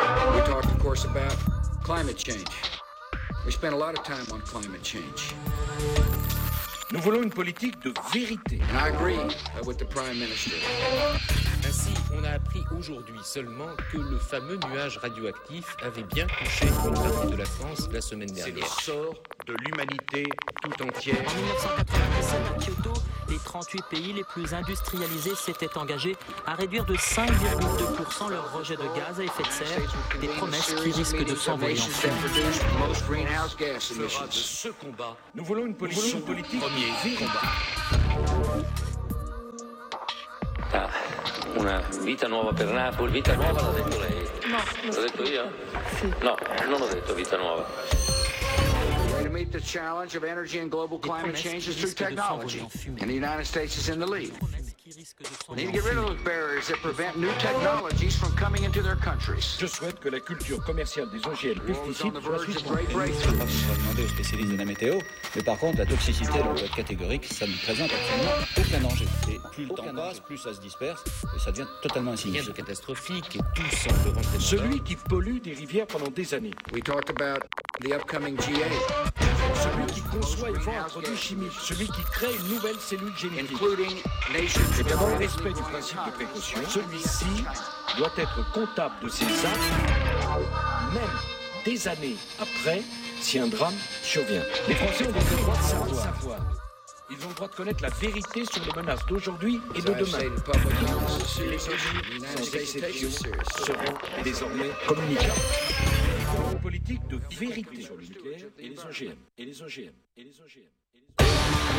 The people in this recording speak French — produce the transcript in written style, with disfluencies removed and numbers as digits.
We talked, of course, about climate change. We spent a lot of time on climate change. Nous voulons une politique de vérité. And I agree with the Prime Minister. Ainsi, on a appris aujourd'hui seulement que le fameux nuage radioactif avait bien touché une partie de la France la semaine dernière. C'est le sort de l'humanité tout entière. En 1997, à Kyoto, les 38 pays les plus industrialisés s'étaient engagés à réduire de 5,2% leur rejet de gaz à effet de serre, des promesses qui risquent de s'envoyer en fumée. Fera de ce combat, nous voulons une politique premier combat. Una vita nuova per Napoli, vita nuova l'ha detto lei? No. L'ho detto io? Sì. No, non ho detto vita nuova. The way to meet the challenge of energy and global climate change is through technology, and the United States is in the lead. We need to get rid of those barriers that prevent new technologies from coming into their countries. Je souhaite que la culture commerciale des OGM The world is on pesticides the soit verge of suspendue. great On va breakthroughs. demander aux spécialistes de la météo, mais par contre, la toxicité, elle doit être catégorique, ça ne présente absolument aucun danger. Et plus le temps passe, plus ça se disperse, et ça devient totalement Rien de insignifiant. catastrophique et tout semble rentrer dans Celui l'ordre. qui pollue des rivières pendant des années. We talked about the upcoming G8, Celui qui conçoit et vend un produit chimique. Celui qui crée une nouvelle cellule génétique. including nations Et dans le respect rapidly du growing principe de economies. précaution, celui-ci doit être comptable de ses actes, même des années après, si un drame survient. Les Français ont donc le droit de savoir. Ils ont le droit de connaître la vérité sur les menaces d'aujourd'hui et de As I say demain. to public, this is a Les serious issue. The pays, United sans States takes exception, it seriously. seront désormais communicables. Nous avons une politique de vérité sur le nucléaire et les OGM.